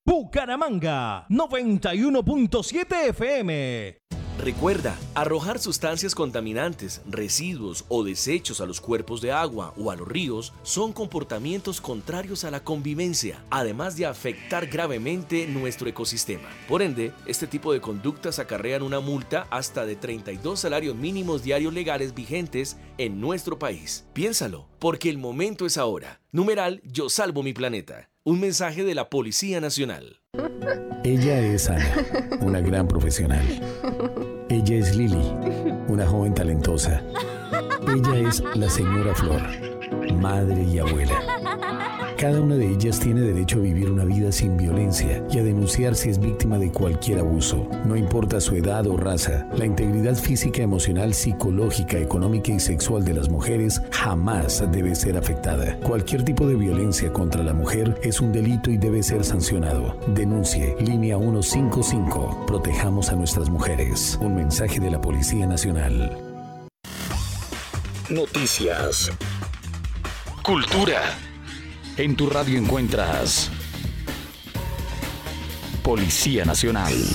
Bucaramanga, 91.7 FM. Recuerda, arrojar sustancias contaminantes, residuos o desechos a los cuerpos de agua o a los ríos son comportamientos contrarios a la convivencia, además de afectar gravemente nuestro ecosistema. Por ende, este tipo de conductas acarrean una multa hasta de 32 salarios mínimos diarios legales vigentes en nuestro país. Piénsalo, porque el momento es ahora. Numeral Yo Salvo Mi Planeta. Un mensaje de la Policía Nacional. Ella es Ana, una gran profesional. Ella es Lili, una joven talentosa. Ella es la señora Flor, madre y abuela. Cada una de ellas tiene derecho a vivir una vida sin violencia y a denunciar si es víctima de cualquier abuso. No importa su edad o raza, la integridad física, emocional, psicológica, económica y sexual de las mujeres jamás debe ser afectada. Cualquier tipo de violencia contra la mujer es un delito y debe ser sancionado. Denuncie. Línea 155. Protejamos a nuestras mujeres. Un mensaje de la Policía Nacional. Noticias. Cultura. En tu radio encuentras Policía Nacional.